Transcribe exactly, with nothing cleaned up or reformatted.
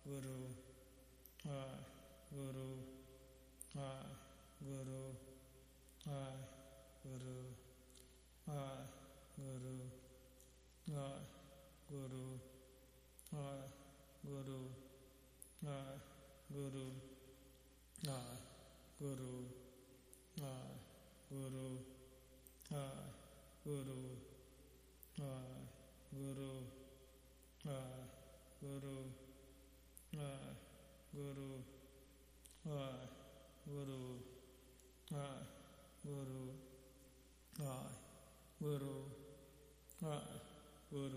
Guru, I, Guru, I, Guru, I, Guru, I, Guru, I, Guru, I, Guru, I, Guru, I, Guru, I, Guru, I, Guru, I, Guru, I, Guru, I, Guru, I, Guru, I, Guru, I, Guru, I, Guru.